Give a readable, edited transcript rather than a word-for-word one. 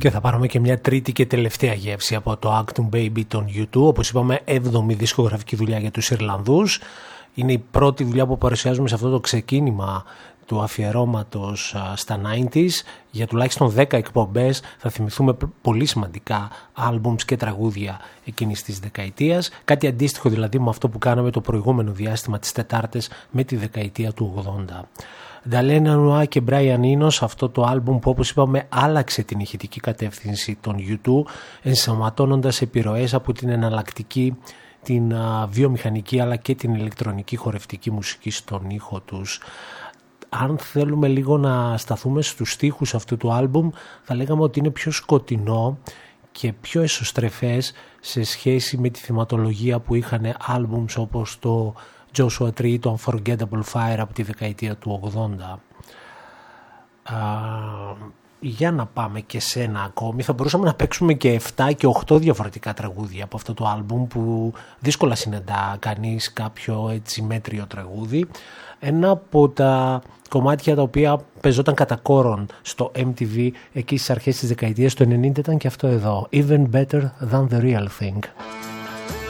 Και θα πάρουμε και μια τρίτη και τελευταία γεύση από το Actum Baby των U2. Όπως είπαμε, 7η δισκογραφική δουλειά για τους Ιρλανδούς. Είναι η πρώτη δουλειά που παρουσιάζουμε σε αυτό το ξεκίνημα του αφιερώματος στα 90s. Για τουλάχιστον 10 εκπομπές θα θυμηθούμε πολύ σημαντικά άλμπουμς και τραγούδια εκείνης της δεκαετίας. Κάτι αντίστοιχο δηλαδή με αυτό που κάναμε το προηγούμενο διάστημα, τις Τετάρτες, με τη δεκαετία του 80. Νταλένα Νουά και Μπράιαν Ίνο, αυτό το άλμπουμ που, όπως είπαμε, άλλαξε την ηχητική κατεύθυνση των U2, ενσωματώνοντας επιρροές από την εναλλακτική, την βιομηχανική αλλά και την ηλεκτρονική χορευτική μουσική στον ήχο τους. Αν θέλουμε λίγο να σταθούμε στους στίχους αυτού του άλμπουμ, θα λέγαμε ότι είναι πιο σκοτεινό και πιο εσωστρεφές σε σχέση με τη θεματολογία που είχαν άλμπουμς όπως το Joshua Tree, το Unforgettable Fire από τη δεκαετία του 80. Για να πάμε και σε ένα ακόμη. Θα μπορούσαμε να παίξουμε και 7 και 8 διαφορετικά τραγούδια από αυτό το άλμπουμ που δύσκολα συναντά κανείς κάποιο έτσι μέτριο τραγούδι. Ένα από τα κομμάτια τα οποία παίζονταν κατά κόρον στο MTV εκεί στις αρχές της δεκαετίας του 90 ήταν και αυτό εδώ, Even Better Than The Real Thing.